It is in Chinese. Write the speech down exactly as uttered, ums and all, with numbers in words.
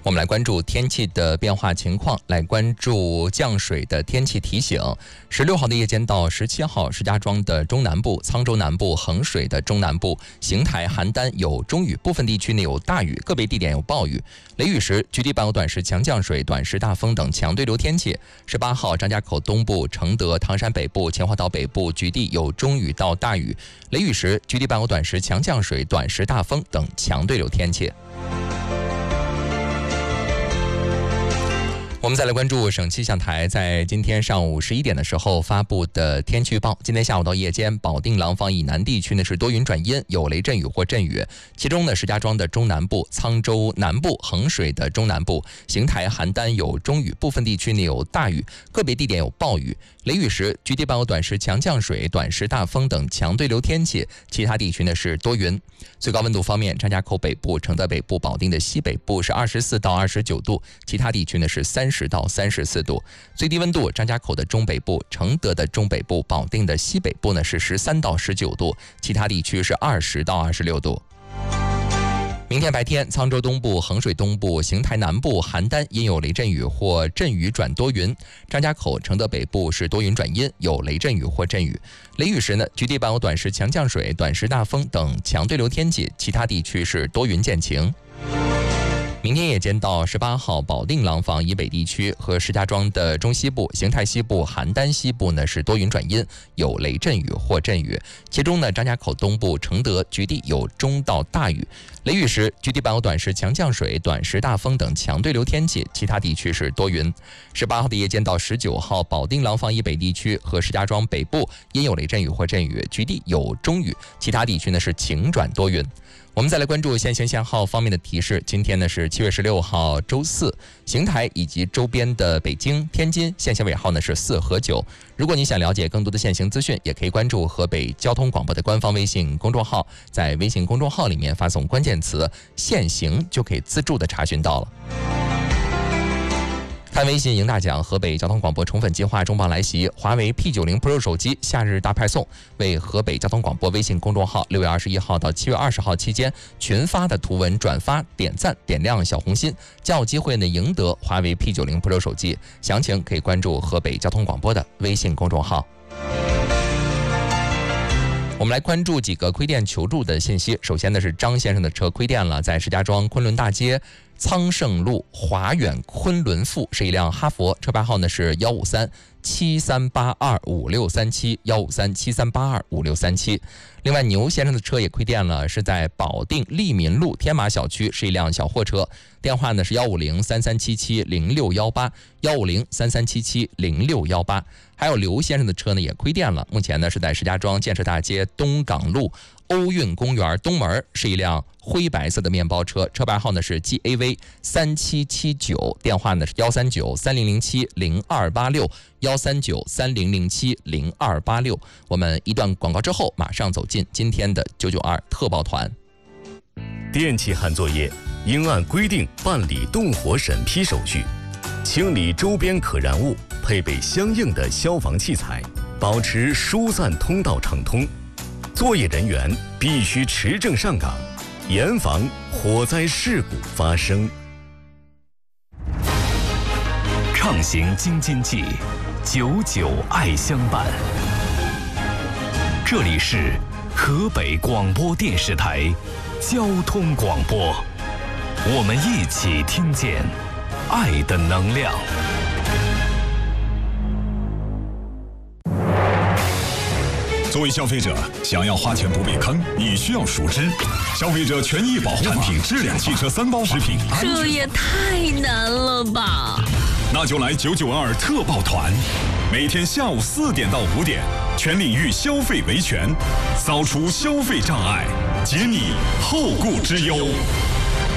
我们来关注天气的变化情况，来关注降水的天气提醒。十六号的夜间到十七号，石家庄的中南部、沧州南部、衡水的中南部、邢台、邯郸有中雨，部分地区呢有大雨，个别地点有暴雨。雷雨时，局地伴有短时强降水、短时大风等强对流天气。十八号，张家口东部、承德、唐山北部、秦皇岛北部局地有中雨到大雨。雷雨时，局地伴有短时强降水、短时大风等强对流天气。我们再来关注省气象台在今天上午十一点的时候发布的天气预报。今天下午到夜间，保定廊坊以南地区呢是多云转阴，有雷阵雨或阵雨。其中呢，石家庄的中南部、沧州南部、衡水的中南部、邢台、邯郸有中雨，部分地区呢有大雨，个别地点有暴雨。雷雨时，局地伴有短时强降水、短时大风等强对流天气，其他地区呢是多云。最高温度方面，张家口北部、承德北部、保定的西北部是二十四到二十九度，其他地区呢是三十到三十四度。最低温度，张家口的中北部、承德的中北部、保定的西北部呢是十三到十九度，其他地区是二十到二十六度。明天白天，沧州东部、衡水东部、邢台南部、邯郸因有雷阵雨或阵雨转多云。张家口、承德北部是多云转阴，有雷阵雨或阵雨。雷雨时呢，局地伴有短时强降水、短时大风等强对流天气，其他地区是多云见晴。明天夜间到十八号，保定廊坊以北地区和石家庄的中西部、邢台西部、邯郸西部呢是多云转阴，有雷阵雨或阵雨。其中呢，张家口东部、承德局地有中到大雨。雷雨时，局地伴有短时强降水、短时大风等强对流天气，其他地区是多云。十八号的夜间到十九号，保定廊坊以北地区和石家庄北部因有雷阵雨或阵雨，局地有中雨，其他地区呢是晴转多云。我们再来关注限行限号方面的提示。今天呢是七月十六号周四，邢台以及周边的北京、天津限行尾号呢是四和九。如果你想了解更多的限行资讯，也可以关注河北交通广播的官方微信公众号，在微信公众号里面发送关键词限行就可以自助的查询到了。看微信赢大奖，河北交通广播宠粉计划重磅来袭，华为 P 九十 Pro 手机夏日大派送，为河北交通广播微信公众号六月二十一号到七月二十号期间群发的图文转发、点赞、点亮小红心，将有机会呢赢得华为 P 九十 Pro 手机。详情可以关注河北交通广播的微信公众号。我们来关注几个亏电求助的信息。首先呢是张先生的车亏电了，在石家庄昆仑大街苍盛路华远昆仑富，是一辆哈佛，车牌号呢是幺五三七三八二五六三七幺五三七三八二五六三七。另外，牛先生的车也亏电了，是在保定利民路天马小区，是一辆小货车，电话呢是幺五零三三七七零六幺八幺五零三三七七零六幺八。还有刘先生的车呢也亏电了，目前呢是在石家庄建设大街东港路欧运公园东门，是一辆灰白色的面包车，车牌号呢是 G A V 三七七九，电话呢是幺三九三零零七零二八六幺三九三零零七零二八六。我们一段广告之后，马上走进今天的九九二特报团。 电气焊作业应按规定办理动火审批手续，清理周边可燃物，配备相应的消防器材，保持疏散通道畅通。作业人员必须持证上岗，严防火灾事故发生。 畅行京津冀，久久爱相伴。这里是河北广播电视台交通广播，我们一起听见爱的能量。 作为消费者，想要花钱不被坑，你需要熟知消费者权益保护产品质量汽车三包食品。 这也太难了吧！ 那就来九九二特报团，每天下午四点到五点，全领域消费维权，扫除消费障碍，解你后顾之忧。